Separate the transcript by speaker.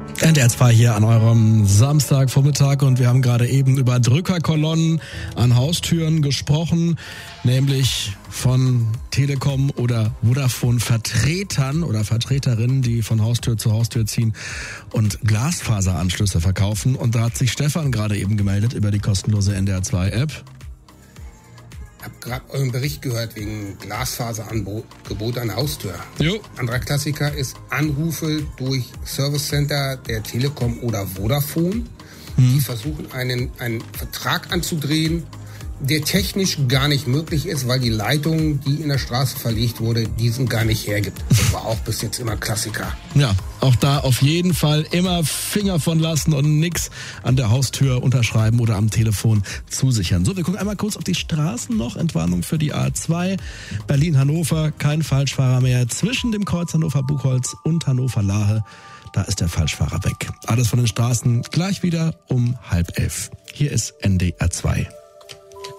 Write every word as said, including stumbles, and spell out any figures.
Speaker 1: N D R zwei hier an eurem Samstagvormittag und wir haben gerade eben über Drückerkolonnen an Haustüren gesprochen, nämlich von Telekom oder Vodafone-Vertretern oder Vertreterinnen, die von Haustür zu Haustür ziehen und Glasfaseranschlüsse verkaufen. Und da hat sich Stefan gerade eben gemeldet über die kostenlose N D R zwei App.
Speaker 2: Ich habe gerade euren Bericht gehört wegen Glasfaserangebot an der Haustür.
Speaker 1: Jo.
Speaker 2: Anderer Klassiker ist Anrufe durch Service Center der Telekom oder Vodafone. Hm. Die versuchen, einen, einen Vertrag anzudrehen, der technisch gar nicht möglich ist, weil die Leitung, die in der Straße verlegt wurde, diesen gar nicht hergibt. Das war auch bis jetzt immer Klassiker.
Speaker 1: Ja, auch da auf jeden Fall immer Finger von lassen und nix an der Haustür unterschreiben oder am Telefon zusichern. So, wir gucken einmal kurz auf die Straßen noch. Entwarnung für die A zwei. Berlin-Hannover, kein Falschfahrer mehr. Zwischen dem Kreuz Hannover-Buchholz und Hannover-Lahe, da ist der Falschfahrer weg. Alles von den Straßen gleich wieder um halb elf. Hier ist N D R zwei.